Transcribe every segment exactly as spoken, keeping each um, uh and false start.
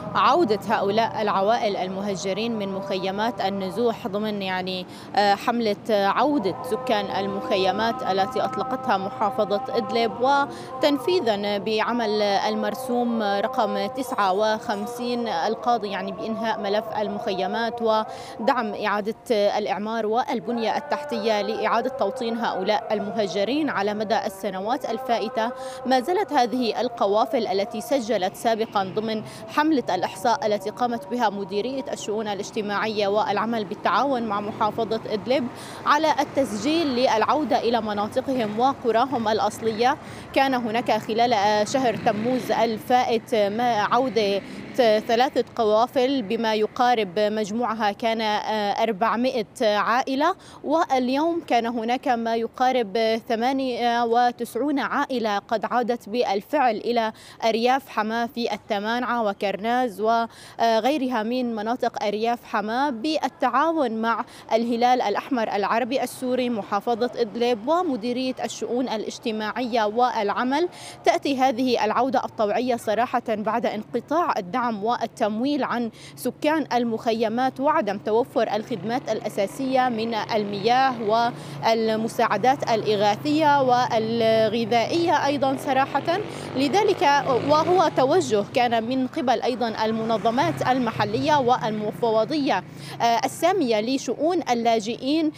عودة هؤلاء العوائل المهجرين من مخيمات النزوح ضمن يعني حملة عودة سكان المخيمات التي أطلقتها محافظة إدلب، وتنفيذا بعمل المرسوم رقم تسعة وخمسين القاضي يعني بإنهاء ملف المخيمات ودعم إعادة الإعمار والبنية التحتية لإعادة توطين هؤلاء المهجرين على مدى السنوات الفائتة. ما زالت هذه القوافل التي سجلت سابقا ضمن حملة الإحصاء التي قامت بها مديرية الشؤون الاجتماعية والعمل بالتعاون مع محافظة إدلب على التسجيل للعودة إلى مناطقهم وقراهم الأصلية. كان هناك خلال شهر تموز الفائت ما عودة ثلاثة قوافل بما يقارب مجموعها كان أربعمائة عائلة، واليوم كان هناك ما يقارب ثمانية وتسعين عائلة قد عادت بالفعل إلى أرياف حماة في التمانعة وكرناز وغيرها من مناطق أرياف حماة بالتعاون مع الهلال الأحمر العربي السوري محافظة إدلب ومديرية الشؤون الاجتماعية والعمل. تأتي هذه العودة الطوعية صراحة بعد انقطاع الدعم والتمويل عن سكان المخيمات وعدم توفر الخدمات الأساسية من المياه والمساعدات الإغاثية والغذائية أيضا صراحة. لذلك وهو توجه كان من قبل أيضا المنظمات المحلية والمفوضية السامية لشؤون اللاجئين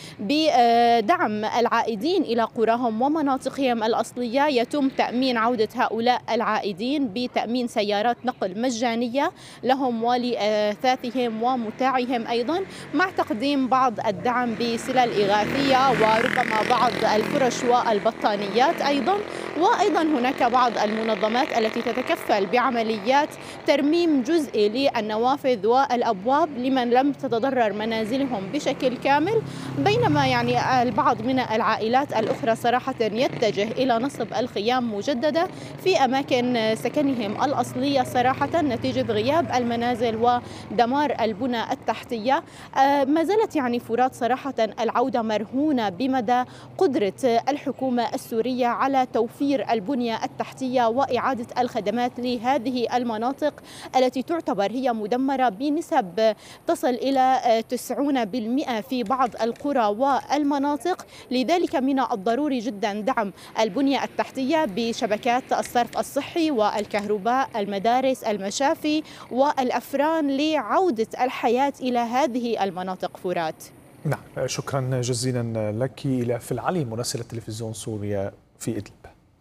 بدعم العائدين إلى قراهم ومناطقهم الأصلية. يتم تأمين عودة هؤلاء العائدين بتأمين سيارات نقل مجانية لهم ولأثاثهم ومتاعهم أيضا، مع تقديم بعض الدعم بسلال إغاثية وربما بعض الفرش والبطانيات أيضا. وأيضا هناك بعض المنظمات التي تتكفل بعمليات ترميم جزئي للنوافذ والأبواب لمن لم تتضرر منازلهم بشكل كامل، بينما يعني البعض من العائلات الأخرى صراحة يتجه إلى نصب الخيام مجددة في أماكن سكنهم الأصلية صراحة نتيجة غياب المنازل ودمار البنى التحتية. ما زالت يعني فرات صراحة العودة مرهونة بمدى قدرة الحكومة السورية على توفير البنية التحتية وإعادة الخدمات لهذه المناطق التي تعتبر هي مدمرة بنسب تصل إلى تسعين بالمئة في بعض القرى والمناطق. لذلك من الضروري جدا دعم البنية التحتية بشبكات الصرف الصحي والكهرباء، المدارس، المشافي والأفران لعودة الحياة إلى هذه المناطق فرات. نعم، شكرا جزيلا لك إلاف العلي مراسلة تلفزيون سوريا في إدلب.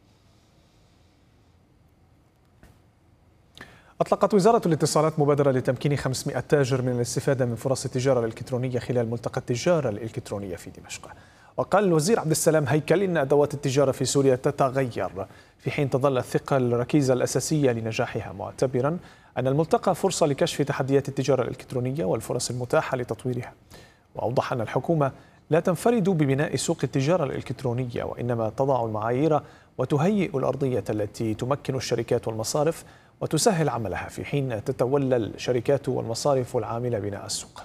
أطلقت وزارة الاتصالات مبادرة لتمكين خمسمائة تاجر من الاستفادة من فرص التجارة الإلكترونية خلال ملتقى التجارة الإلكترونية في دمشق. وقال الوزير عبد السلام هيكل إن أدوات التجارة في سوريا تتغير في حين تظل الثقة الركيزة الأساسية لنجاحها، معتبرا أن الملتقى فرصة لكشف تحديات التجارة الإلكترونية والفرص المتاحة لتطويرها. وأوضح أن الحكومة لا تنفرد ببناء سوق التجارة الإلكترونية، وإنما تضع المعايير وتهيئ الأرضية التي تمكن الشركات والمصارف وتسهل عملها، في حين تتولى الشركات والمصارف العاملة بناء السوق.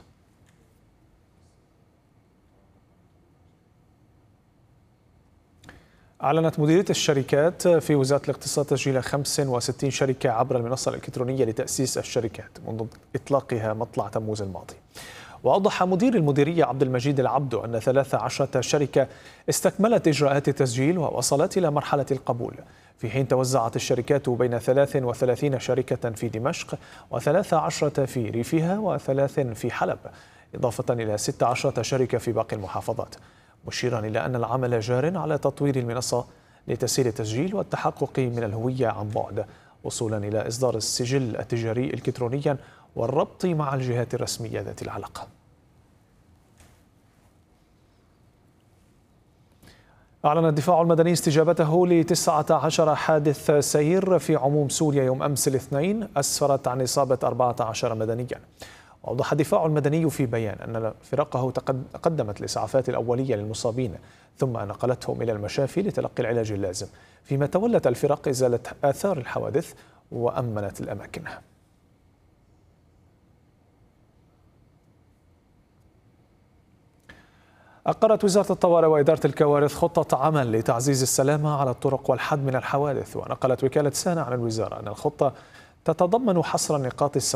أعلنت مديرية الشركات في وزارة الاقتصاد تسجيل خمس وستين شركة عبر المنصة الإلكترونية لتأسيس الشركات منذ إطلاقها مطلع تموز الماضي. وأوضح مدير المديرية عبد المجيد العبدو أن ثلاث عشرة شركة استكملت إجراءات التسجيل ووصلت إلى مرحلة القبول، في حين توزعت الشركات بين ثلاث وثلاثين شركة في دمشق وثلاث عشرة في ريفها وثلاث في حلب، إضافة إلى ست عشرة شركة في باقي المحافظات، مشيرا إلى أن العمل جار على تطوير المنصة لتسهيل التسجيل والتحقق من الهوية عن بعد، وصولا إلى إصدار السجل التجاري إلكترونيا والربط مع الجهات الرسمية ذات العلاقة. أعلن الدفاع المدني استجابته لتسعة عشر حادث سير في عموم سوريا يوم أمس الاثنين أسفرت عن إصابة أربعة عشر مدنيا. وأوضح الدفاع المدني في بيان أن فرقه قدمت الإسعافات الأولية للمصابين ثم نقلتهم إلى المشافي لتلقي العلاج اللازم، فيما تولت الفرق إزالة آثار الحوادث وأمنت الأماكن. أقرت وزارة الطوارئ وإدارة الكوارث خطة عمل لتعزيز السلامة على الطرق والحد من الحوادث. ونقلت وكالة سانا عن الوزارة أن الخطة تتضمن حصر النقاط